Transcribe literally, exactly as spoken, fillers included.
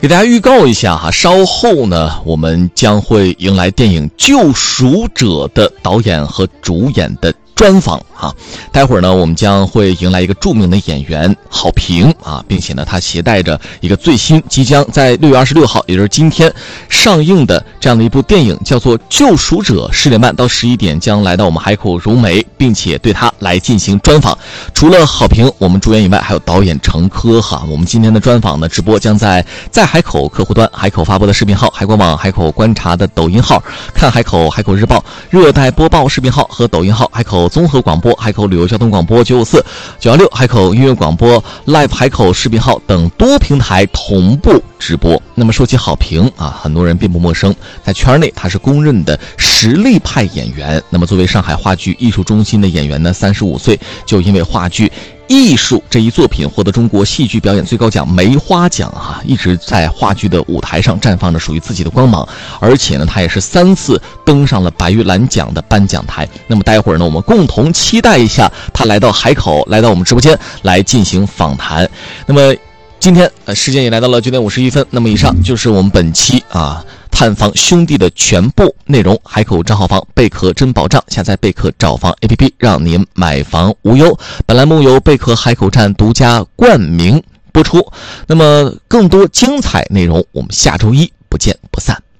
给大家预告一下哈，稍后呢，我们将会迎来电影《救赎者》的导演和主演的专访啊，待会儿呢，我们将会迎来一个著名的演员郝平啊，并且呢，他携带着一个最新即将在六月二十六号，也就是今天上映的这样的一部电影，叫做《救赎者》，十点半到十一点将来到我们海口柔美，并且对他来进行专访。除了郝平我们主演以外，还有导演程科哈。我们今天的专访呢，直播将在在海口客户端、海口发布的视频号、海广网、海口观察的抖音号、看海口、海口日报、热带播报视频号和抖音号、海口综合广播、海口旅游交通广播九五四、九幺六、海口音乐广播、Live 海口视频号等多平台同步直播。那么说起郝平啊，很多人并不陌生，在圈内他是公认的实力派演员。那么作为上海话剧艺术中心的演员呢，三十五岁就因为话剧艺术这一作品获得中国戏剧表演最高奖梅花奖哈、啊，一直在话剧的舞台上绽放着属于自己的光芒，而且呢，他也是三次登上了白玉兰奖的颁奖台。那么待会儿呢，我们共同期待一下他来到海口，来到我们直播间来进行访谈。那么今天呃，时间也来到了九点五十一分。那么以上就是我们本期啊探访兄弟的全部内容。海口账号房贝壳真保障，下载贝壳找房 A P P， 让您买房无忧。本栏目由贝壳海口站独家冠名播出。那么更多精彩内容，我们下周一不见不散。